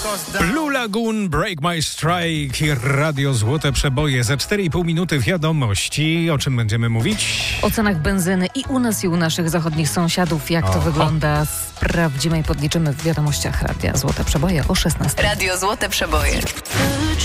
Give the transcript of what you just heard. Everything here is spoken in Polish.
Blue Lagoon, Break My Strike i Radio Złote Przeboje. Za 4,5 minuty wiadomości. O czym będziemy mówić? O cenach benzyny i u nas, i u naszych zachodnich sąsiadów. Jak to wygląda? Sprawdzimy i podliczymy w wiadomościach Radia Złote Przeboje o 16. Radio Złote Przeboje.